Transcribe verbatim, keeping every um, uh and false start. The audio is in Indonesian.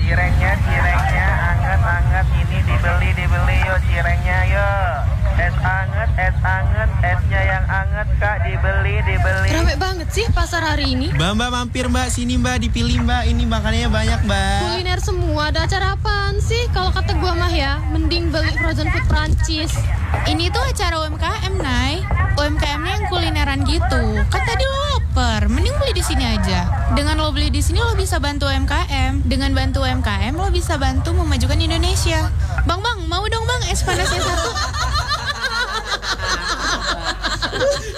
cirengnya, cirengnya, anget-anget, ini dibeli, dibeli, yo cirengnya, yo. Es anget, es anget, esnya yang anget, Kak, dibeli, dibeli. Rame banget sih pasar hari ini. Mbak, mbak, mampir mbak, sini mbak, dipilih mbak, ini makanannya banyak mbak. Kuliner semua, ada acara apaan sih? Kalau kata gua mah ya, mending beli frozen food Prancis. Ini tuh acara U M K M, Nay. U M K M-nya yang kulineran gitu. Kan tadi lo lapar, mending beli di sini aja. Dengan lo beli di sini lo bisa bantu U M K M. Dengan bantu U M K M lo bisa bantu memajukan Indonesia. Bang, bang, mau dong bang es panasnya satu.